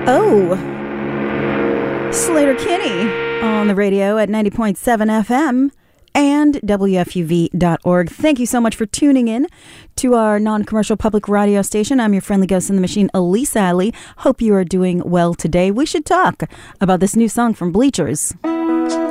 Oh, Sleater-Kinney on the radio at 90.7 FM and WFUV.org. Thank you so much for tuning in to our non-commercial public radio station. I'm your friendly ghost in the machine, Elise Alley. Hope you are doing well today. We should talk about this new song from Bleachers.